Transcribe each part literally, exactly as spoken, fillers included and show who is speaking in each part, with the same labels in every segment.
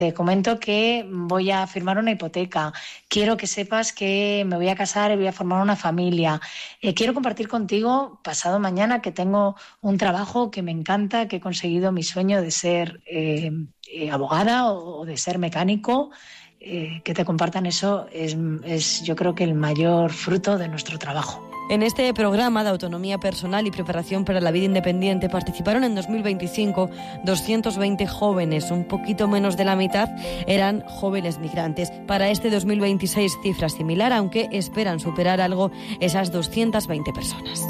Speaker 1: Te comento que voy a firmar una hipoteca, quiero que sepas que me voy a casar y voy a formar una familia. Eh, quiero compartir contigo pasado mañana que tengo un trabajo que me encanta, que he conseguido mi sueño de ser eh, eh, abogada o, o de ser mecánico. Eh, que te compartan eso es, es yo creo que el mayor fruto de nuestro trabajo.
Speaker 2: En este programa de autonomía personal y preparación para la vida independiente participaron en dos mil veinticinco doscientos veinte jóvenes, un poquito menos de la mitad eran jóvenes migrantes. Para este dos mil veintiséis cifra similar, aunque esperan superar algo esas doscientas veinte personas.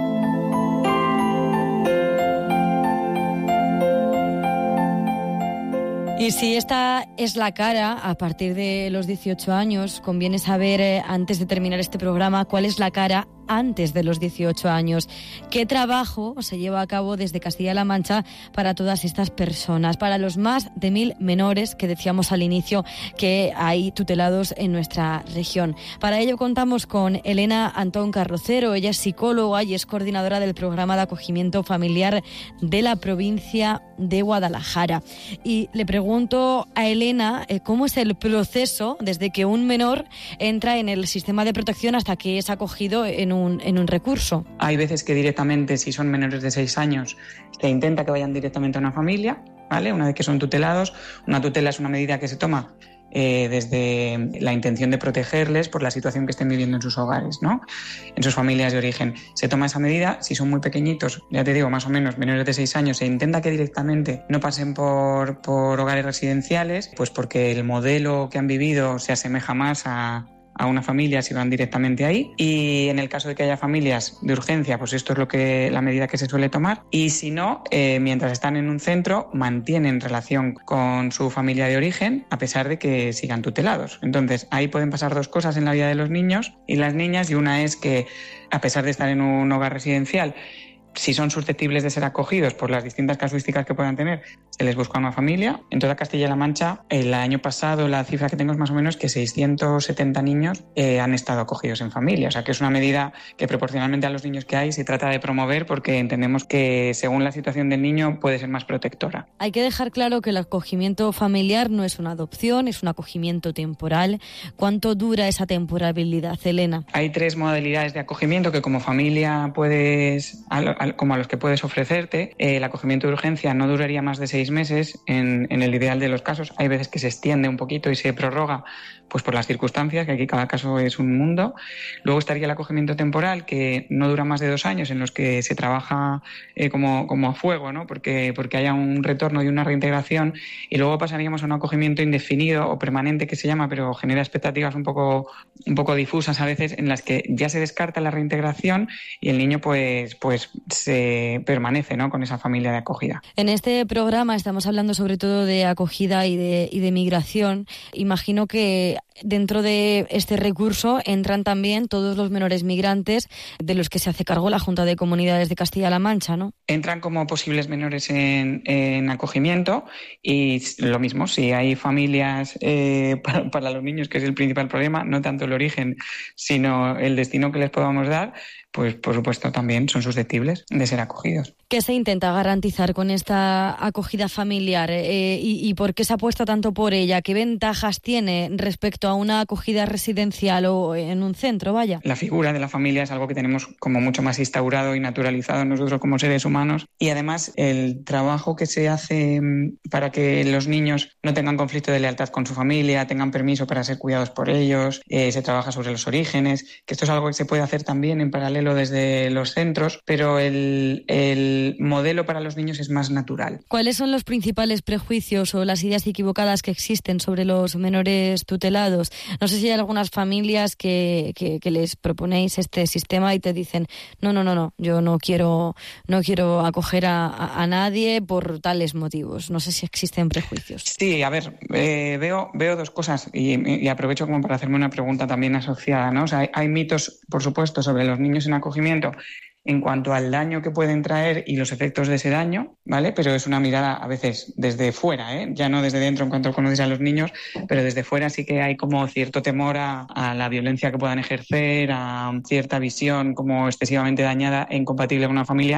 Speaker 2: Y si esta es la cara, a partir de los dieciocho años, conviene saber, eh, antes de terminar este programa, cuál es la cara antes de los dieciocho años. ¿Qué trabajo se lleva a cabo desde Castilla-La Mancha para todas estas personas, para los más de mil menores que decíamos al inicio que hay tutelados en nuestra región? Para ello contamos con Elena Antón Carrocero. Ella es psicóloga y es coordinadora del programa de acogimiento familiar de la provincia de Guadalajara. Y le pregunto a Elena eh, cómo es el proceso desde que un menor entra en el sistema de protección hasta que es acogido en un Un, en un recurso.
Speaker 3: Hay veces que directamente, si son menores de seis años, se intenta que vayan directamente a una familia, ¿vale? Una vez que son tutelados. Una tutela es una medida que se toma eh, desde la intención de protegerles por la situación que estén viviendo en sus hogares, ¿no? En sus familias de origen. Se toma esa medida, si son muy pequeñitos, ya te digo, más o menos menores de seis años, se intenta que directamente no pasen por, por hogares residenciales, pues porque el modelo que han vivido se asemeja más a a una familia si van directamente ahí, y en el caso de que haya familias de urgencia, pues esto es lo que la medida que se suele tomar, y si no, eh, mientras están en un centro mantienen relación con su familia de origen a pesar de que sigan tutelados. Entonces ahí pueden pasar dos cosas en la vida de los niños y las niñas, y una es que a pesar de estar en un hogar residencial, si son susceptibles de ser acogidos por las distintas casuísticas que puedan tener, se les busca una familia. En toda Castilla-La Mancha, el año pasado, la cifra que tengo es más o menos que seiscientos setenta niños eh, han estado acogidos en familia. O sea, que es una medida que proporcionalmente a los niños que hay se trata de promover, porque entendemos que según la situación del niño puede ser más protectora.
Speaker 2: Hay que dejar claro que el acogimiento familiar no es una adopción, es un acogimiento temporal. ¿Cuánto dura esa temporalidad, Elena?
Speaker 3: Hay tres modalidades de acogimiento que como familia puedes... como a los que puedes ofrecerte. Eh, el acogimiento de urgencia no duraría más de seis meses en, en el ideal de los casos. Hay veces que se extiende un poquito y se prorroga pues por las circunstancias, que aquí cada caso es un mundo. Luego estaría el acogimiento temporal, que no dura más de dos años, en los que se trabaja eh, como, como a fuego, ¿no? porque, porque haya un retorno y una reintegración, y luego pasaríamos a un acogimiento indefinido o permanente, que se llama, pero genera expectativas un poco, un poco difusas a veces, en las que ya se descarta la reintegración y el niño pues, pues se permanece, ¿no?, con esa familia de acogida.
Speaker 2: En este programa estamos hablando sobre todo de acogida y de, y de migración. Imagino que dentro de este recurso entran también todos los menores migrantes de los que se hace cargo la Junta de Comunidades de Castilla-La Mancha, ¿no?
Speaker 3: Entran como posibles menores en, en acogimiento, y lo mismo, si hay familias eh, para, para los niños, que es el principal problema, no tanto el origen, sino el destino que les podamos dar, pues por supuesto también son susceptibles de ser acogidos.
Speaker 2: ¿Qué se intenta garantizar con esta acogida familiar eh, y, y por qué se apuesta tanto por ella? ¿Qué ventajas tiene respecto a una acogida residencial o en un centro, vaya?
Speaker 3: La figura de la familia es algo que tenemos como mucho más instaurado y naturalizado nosotros como seres humanos, y además el trabajo que se hace para que los niños no tengan conflicto de lealtad con su familia, tengan permiso para ser cuidados por ellos, eh, se trabaja sobre los orígenes, que esto es algo que se puede hacer también en paralelo desde los centros, pero el, el modelo para los niños es más natural.
Speaker 2: ¿Cuáles son los principales prejuicios o las ideas equivocadas que existen sobre los menores tutelados? No sé si hay algunas familias que, que, que les proponéis este sistema y te dicen no, no, no, no, yo no quiero, no quiero acoger a, a, a nadie por tales motivos. No sé si existen prejuicios.
Speaker 3: Sí, a ver, eh, veo, veo dos cosas y, y aprovecho como para hacerme una pregunta también asociada, ¿no? O sea, hay, hay mitos, por supuesto, sobre los niños en acogimiento en cuanto al daño que pueden traer y los efectos de ese daño, ¿vale? Pero es una mirada a veces desde fuera, ¿eh? Ya no desde dentro en cuanto conoces a los niños, pero desde fuera sí que hay como cierto temor a, a la violencia que puedan ejercer, a cierta visión como excesivamente dañada e incompatible con una familia,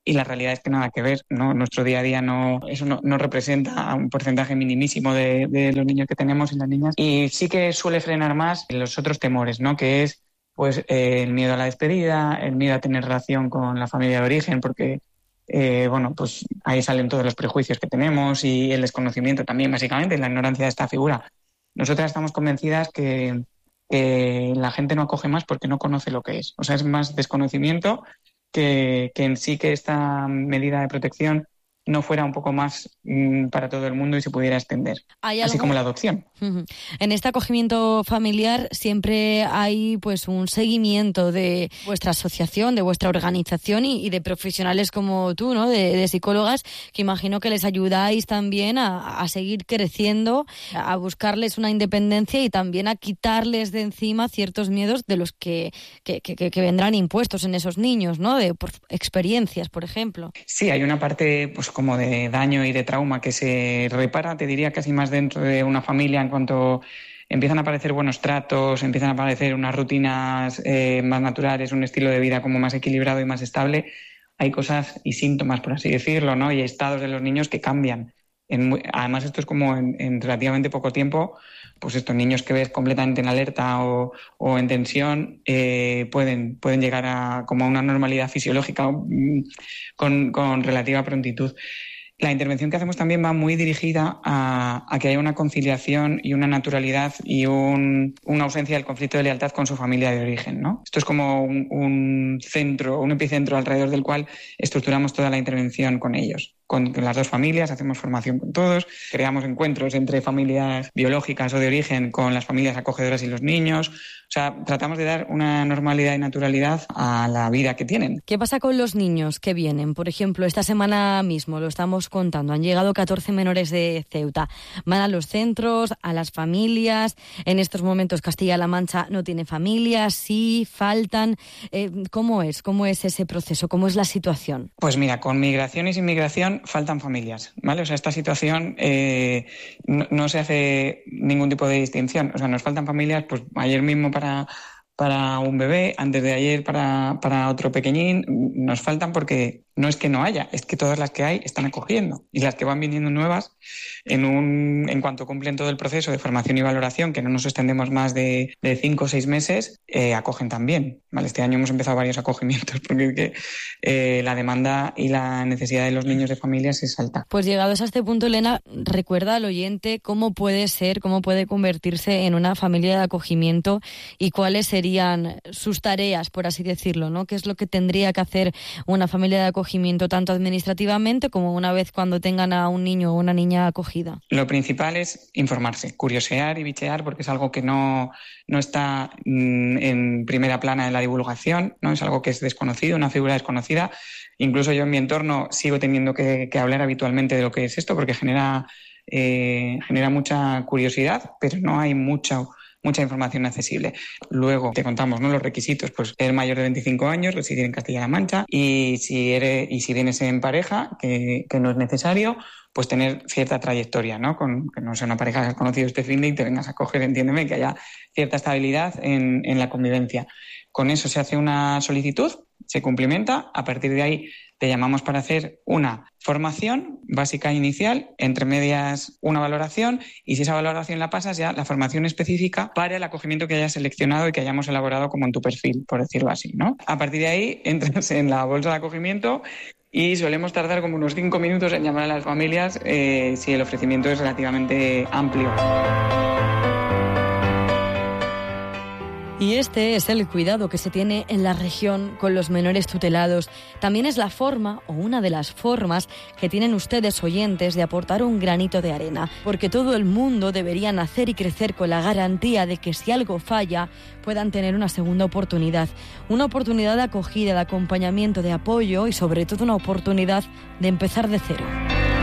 Speaker 3: y la realidad es que nada que ver, ¿no? Nuestro día a día no, eso no, no representa un porcentaje minimísimo de, de los niños que tenemos y las niñas. Y sí que suele frenar más los otros temores, ¿no? Que es pues eh, el miedo a la despedida, el miedo a tener relación con la familia de origen, porque eh, bueno, pues ahí salen todos los prejuicios que tenemos y el desconocimiento también, básicamente, la ignorancia de esta figura. Nosotras estamos convencidas que, que la gente no acoge más porque no conoce lo que es. O sea, es más desconocimiento que, que en sí que esta medida de protección no fuera un poco más mmm, para todo el mundo y se pudiera extender, así como la adopción.
Speaker 2: Uh-huh. En este acogimiento familiar siempre hay pues un seguimiento de vuestra asociación, de vuestra organización y, y de profesionales como tú, ¿no? De, de psicólogas, que imagino que les ayudáis también a, a seguir creciendo, a buscarles una independencia y también a quitarles de encima ciertos miedos de los que, que, que, que vendrán impuestos en esos niños, ¿no? De por experiencias, por ejemplo.
Speaker 3: Sí, hay una parte pues como de daño y de trauma que se repara, te diría, casi más dentro de una familia, en cuanto empiezan a aparecer buenos tratos, empiezan a aparecer unas rutinas eh, más naturales, un estilo de vida como más equilibrado y más estable. Hay cosas y síntomas, por así decirlo, ¿no? Y estados de los niños que cambian. En, además, esto es como en, en relativamente poco tiempo, pues estos niños que ves completamente en alerta o, o en tensión eh, pueden, pueden llegar a como a una normalidad fisiológica con, con relativa prontitud. La intervención que hacemos también va muy dirigida a, a que haya una conciliación y una naturalidad y un, una ausencia del conflicto de lealtad con su familia de origen, ¿no? Esto es como un, un centro, un epicentro alrededor del cual estructuramos toda la intervención con ellos. Con las dos familias, hacemos formación con todos, creamos encuentros entre familias biológicas o de origen con las familias acogedoras y los niños. O sea, tratamos de dar una normalidad y naturalidad a la vida que tienen.
Speaker 2: ¿Qué pasa con los niños que vienen? Por ejemplo, esta semana mismo, lo estamos contando, han llegado catorce menores de Ceuta. Van a los centros, a las familias. En estos momentos Castilla-La Mancha no tiene familias, sí, faltan. Eh, ¿Cómo es? ¿Cómo es ese proceso? ¿Cómo es la situación?
Speaker 3: Pues mira, con migración y sin migración faltan familias, ¿vale? O sea, esta situación eh, no, no se hace ningún tipo de distinción. O sea, nos faltan familias, pues ayer mismo para, para un bebé, antes de ayer para, para otro pequeñín, nos faltan porque no es que no haya, es que todas las que hay están acogiendo y las que van viniendo nuevas, en un en cuanto cumplen todo el proceso de formación y valoración, que no nos extendemos más de, de cinco o seis meses, eh, acogen también. Vale, este año hemos empezado varios acogimientos porque es que, eh, la demanda y la necesidad de los niños de familias es alta.
Speaker 2: Pues llegados a este punto, Elena, recuerda al oyente cómo puede ser, cómo puede convertirse en una familia de acogimiento y cuáles serían sus tareas, por así decirlo, ¿no? ¿Qué es lo que tendría que hacer una familia de acogimiento tanto administrativamente como una vez cuando tengan a un niño o una niña acogida?
Speaker 3: Lo principal es informarse, curiosear y bichear, porque es algo que no, no está mm, en primera plana en la divulgación, ¿no? Es algo que es desconocido, una figura desconocida. Incluso yo en mi entorno sigo teniendo que, que hablar habitualmente de lo que es esto, porque genera, eh, genera mucha curiosidad, pero no hay mucha mucha información accesible. Luego te contamos, ¿no?, los requisitos, pues ser mayor de veinticinco años, residir en Castilla-La Mancha, y si eres y si vienes en pareja, que, que no es necesario, pues tener cierta trayectoria, ¿no? Con, que no sea una pareja que has conocido este fin de y te vengas a coger, entiéndeme, que haya cierta estabilidad en, en la convivencia. Con eso se hace una solicitud, se cumplimenta, a partir de ahí te llamamos para hacer una formación básica inicial, entre medias una valoración, y si esa valoración la pasas, ya la formación específica para el acogimiento que hayas seleccionado y que hayamos elaborado como en tu perfil, por decirlo así, ¿no? A partir de ahí entras en la bolsa de acogimiento y solemos tardar como unos cinco minutos en llamar a las familias eh, si el ofrecimiento es relativamente amplio.
Speaker 2: Y este es el cuidado que se tiene en la región con los menores tutelados. También es la forma, o una de las formas, que tienen ustedes oyentes de aportar un granito de arena. Porque todo el mundo debería nacer y crecer con la garantía de que si algo falla, puedan tener una segunda oportunidad. Una oportunidad de acogida, de acompañamiento, de apoyo y sobre todo una oportunidad de empezar de cero.